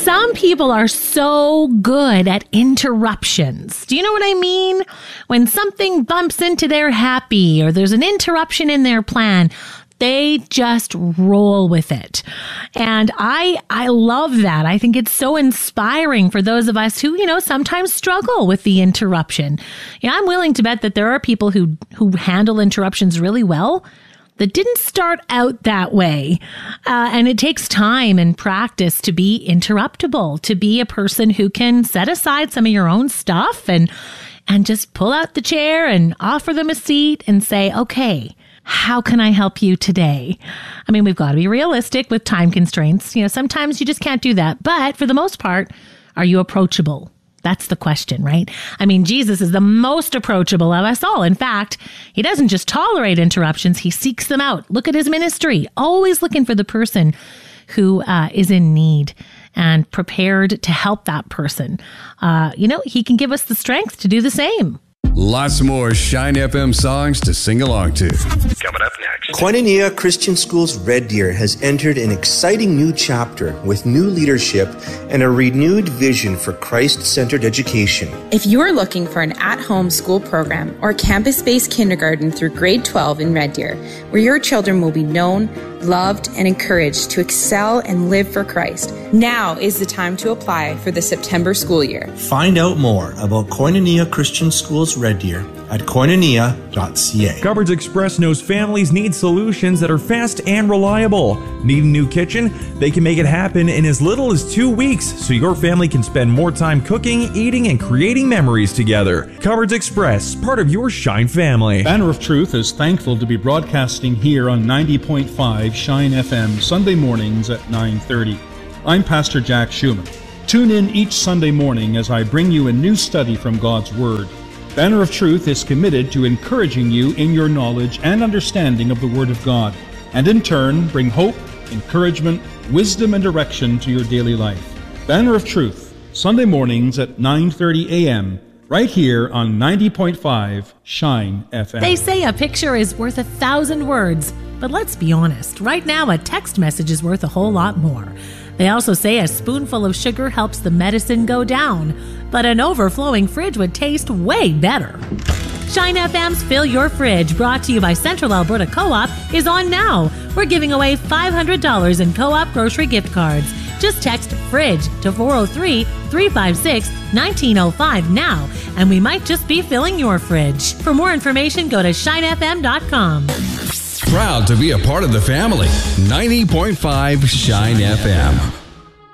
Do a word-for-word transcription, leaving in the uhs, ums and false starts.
Some people are so good at interruptions. Do you know what I mean? When something bumps into their happy or there's an interruption in their plan, they just roll with it. And I I love that. I think it's so inspiring for those of us who, you know, sometimes struggle with the interruption. Yeah, I'm willing to bet that there are people who who handle interruptions really well that didn't start out that way. Uh, and it takes time and practice to be interruptible, to be a person who can set aside some of your own stuff and and just pull out the chair and offer them a seat and say, okay, how can I help you today? I mean, we've got to be realistic with time constraints. You know, sometimes you just can't do that. But for the most part, are you approachable? That's the question, right? I mean, Jesus is the most approachable of us all. In fact, he doesn't just tolerate interruptions, he seeks them out. Look at his ministry, always looking for the person who uh, is in need and prepared to help that person. Uh, you know, he can give us the strength to do the same. Lots more Shine F M songs to sing along to. Coming up next. Koinonia Christian Schools Red Deer has entered an exciting new chapter with new leadership and a renewed vision for Christ-centered education. If you're looking for an at-home school program or campus-based kindergarten through grade twelve in Red Deer, where your children will be known, loved, and encouraged to excel and live for Christ, now is the time to apply for the September school year. Find out more about Koinonia Christian Schools Red Deer at koinonia dot c a. Cupboards Express knows families need solutions that are fast and reliable. Need a new kitchen? They can make it happen in as little as two weeks, so your family can spend more time cooking, eating, and creating memories together. Cupboards Express, part of your Shine family. Banner of Truth is thankful to be broadcasting here on ninety point five Shine F M Sunday mornings at nine thirty. I'm Pastor Jack Schumann. Tune in each Sunday morning as I bring you a new study from God's Word. Banner of Truth is committed to encouraging you in your knowledge and understanding of the Word of God, and in turn bring hope, encouragement, wisdom, and direction to your daily life. Banner of Truth, Sunday mornings at nine thirty a.m., right here on ninety point five Shine F M. They say a picture is worth a thousand words, but let's be honest. Right now, a text message is worth a whole lot more. They also say a spoonful of sugar helps the medicine go down, but an overflowing fridge would taste way better. Shine F M's Fill Your Fridge, brought to you by Central Alberta Co-op, is on now. We're giving away five hundred dollars in Co-op grocery gift cards. Just text FRIDGE to four oh three, three five six, one nine oh five now, and we might just be filling your fridge. For more information, go to shine f m dot com. Proud to be a part of the family. ninety point five Shine F M.